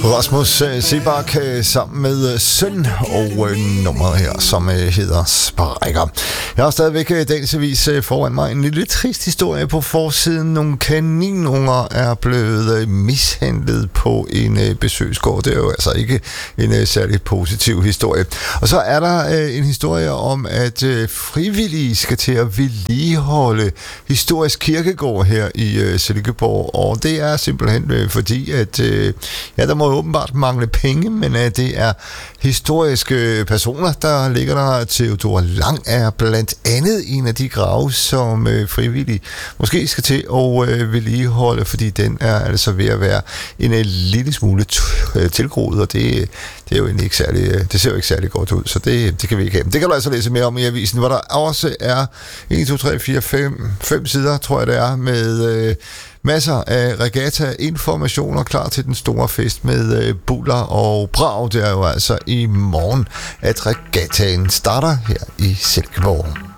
Rasmus Seebach sammen med Søn og nummeret her, som hedder Sprækker. Jeg har stadigvæk dagens avis foran mig en lille trist historie på forsiden. Nogle kaninunger er blevet mishandlet på en besøgsgård. Det er jo altså ikke en særlig positiv historie. Og så er der en historie om, at frivillige skal til at vedligeholde historisk kirkegård her i Silkeborg. Og det er simpelthen fordi, at der må åbenbart mangle penge, men det er historiske personer, der ligger der. Theodor Lang er blandt andet en af de grave, som frivillige måske skal til at vedligeholde, fordi den er altså ved at være en lille smule tilgroet, og det er jo ikke særlig, det ser jo ikke særlig godt ud, så det kan vi ikke have. Det kan du altså læse mere om i avisen, hvor der også er 1, 2, 3, 4, 5 sider, tror jeg det er, med masser af regatta-informationer klar til den store fest med buller og brag. Det er jo altså i morgen, at regattaen starter her i Silkeborg.